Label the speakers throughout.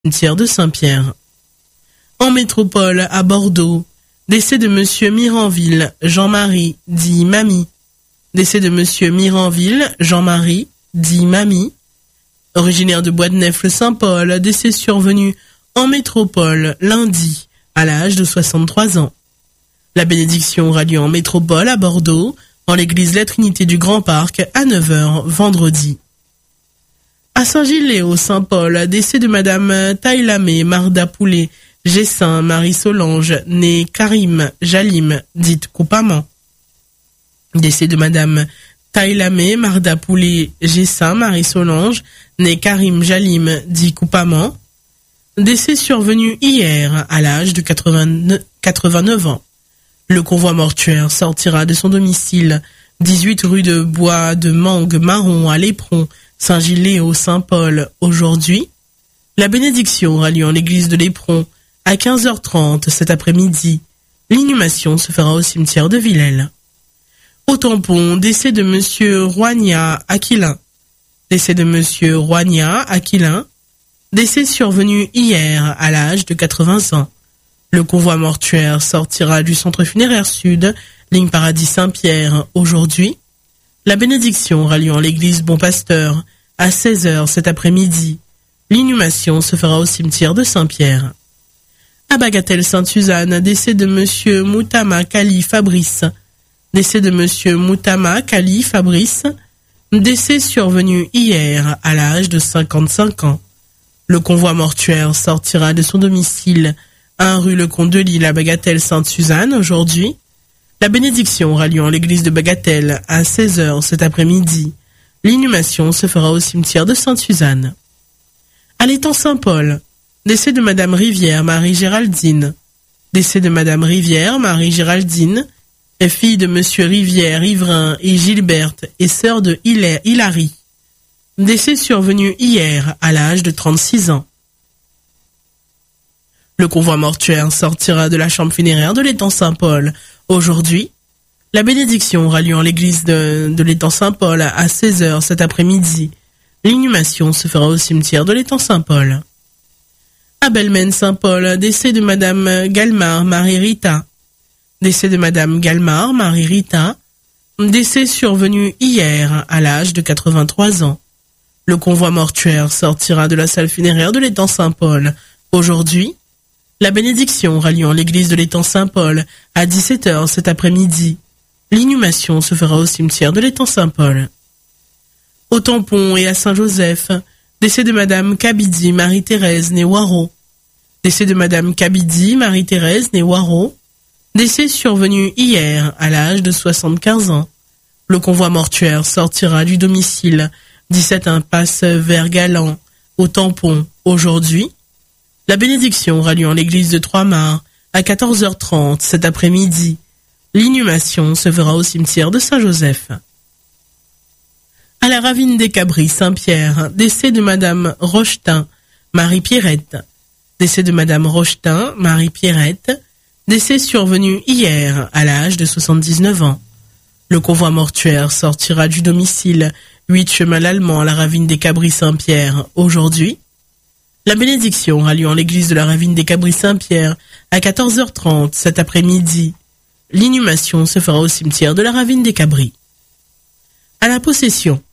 Speaker 1: cimetière de Saint-Pierre. En métropole, à Bordeaux, décès de monsieur Miranville, Jean-Marie, dit Mamie. Décès de monsieur Miranville, Jean-Marie, dit Mamie. Originaire de Bois-de-Nef-le-Saint-Paul, décès survenu en métropole, lundi, à l'âge de 63 ans. La bénédiction aura lieu en métropole, à Bordeaux, en l'église La Trinité du Grand Parc, à 9h, vendredi. À Saint-Gilles-Léo-Saint-Paul, décès de madame Taïlamé Marda Poulet, Gessin Marie-Solange, née Karim Jalim, dite Coupaman. Décès de madame Taïlamé Marda Poulet, Gessin Marie-Solange, née Karim Jalim, dit Coupaman. Décès survenu hier, à l'âge de 89 ans. Le convoi mortuaire sortira de son domicile, 18 rue de Bois de Mangue Marron à Léperon, Saint-Gilles-Léo-Saint-Paul, aujourd'hui. La bénédiction aura lieu en l'église de Léperon à 15h30 cet après-midi. L'inhumation se fera au cimetière de Villèle. Au tampon, décès de monsieur Roigna Aquilin. Décès de monsieur Roigna Aquilin. Décès survenu hier à l'âge de 80 ans. Le convoi mortuaire sortira du centre funéraire sud, ligne Paradis Saint-Pierre, aujourd'hui. La bénédiction aura lieu en l'église Bon Pasteur à 16h cet après-midi. L'inhumation se fera au cimetière de Saint-Pierre. À Bagatelle-Sainte-Suzanne, décès de monsieur Moutama Kali Fabrice. Décès de monsieur Moutama Kali Fabrice. Décès survenu hier à l'âge de 55 ans. Le convoi mortuaire sortira de son domicile 1 rue Le Comte de Lille à Bagatelle-Sainte-Suzanne aujourd'hui. La bénédiction aura lieu en l'église de Bagatelle à 16h cet après-midi. L'inhumation se fera au cimetière de Sainte-Suzanne. À l'étang Saint-Paul, décès de madame Rivière Marie-Géraldine. Décès de madame Rivière Marie-Géraldine, est fille de monsieur Rivière, Ivrin et Gilberte et sœur de Hilary. Décès survenu hier à l'âge de 36 ans. Le convoi mortuaire sortira de la chambre funéraire de l'étang Saint-Paul aujourd'hui. La bénédiction aura lieu en l'église de l'étang Saint-Paul à 16h cet après-midi. L'inhumation se fera au cimetière de l'étang Saint-Paul. À Belmène-Saint-Paul, décès de madame Galmar Marie-Rita. Décès de madame Galmar Marie-Rita. Décès survenu hier à l'âge de 83 ans. Le convoi mortuaire sortira de la salle funéraire de l'étang Saint-Paul aujourd'hui. La bénédiction aura lieu en l'église de l'étang Saint-Paul à 17h cet après-midi. L'inhumation se fera au cimetière de l'étang Saint-Paul. Au tampon et à Saint-Joseph, décès de madame Kabidi Marie-Thérèse née Waro. Décès de madame Kabidi Marie-Thérèse née Waro. Décès survenu hier à l'âge de 75 ans. Le convoi mortuaire sortira du domicile 17 impasse vers Galant au tampon aujourd'hui. La bénédiction aura lieu en l'église de Trois-Mars à 14h30 cet après-midi. L'inhumation se fera au cimetière de Saint-Joseph. À la ravine des Cabris, Saint-Pierre, décès de madame Rochetin, Marie-Pierrette. Décès de madame Rochetin, Marie-Pierrette. Décès survenu hier à l'âge de 79 ans. Le convoi mortuaire sortira du domicile 8 chemin l'Allemand à la ravine des Cabris, Saint-Pierre aujourd'hui. La bénédiction aura lieu en l'église de la ravine des Cabris Saint-Pierre à 14h30 cet après-midi. L'inhumation se fera au cimetière de la ravine des Cabris. À la Possession.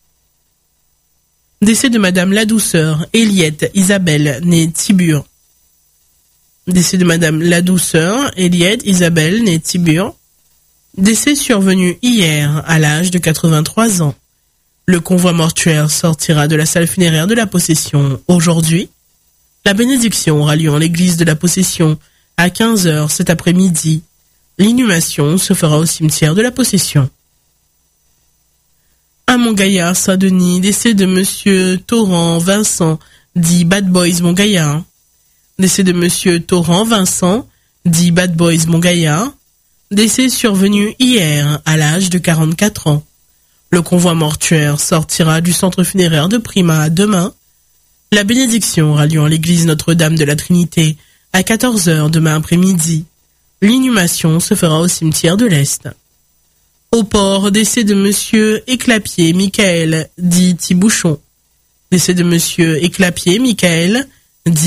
Speaker 1: Décès de madame Ladouceur Eliette Isabelle née Tibur. Décès de madame Ladouceur Eliette Isabelle née Tibur. Décès survenu hier à l'âge de 83 ans. Le convoi mortuaire sortira de la salle funéraire de la Possession aujourd'hui. La bénédiction aura lieu en l'église de la Possession à 15h cet après-midi. L'inhumation se fera au cimetière de la Possession. À Montgaillard, Saint-Denis, décès de monsieur Torrent Vincent, dit Bad Boys Montgaillard. Décès de monsieur Torrent Vincent, dit Bad Boys Montgaillard. Décès survenu hier à l'âge de 44 ans. Le convoi mortuaire sortira du centre funéraire de Prima demain. La bénédiction aura lieu en l'église Notre-Dame de la Trinité à 14h demain après-midi. L'inhumation se fera au cimetière de l'Est. Au port, décès de monsieur Éclapier Michael, dit Thibouchon. Décès de monsieur Éclapier Michael,